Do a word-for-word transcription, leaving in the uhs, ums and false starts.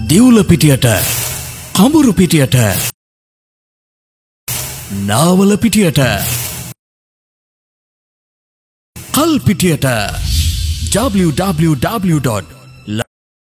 දිවුල පිටියට, කඹුරු පිටියට, නාවල පිටියට, කල් පිටියට w w w dot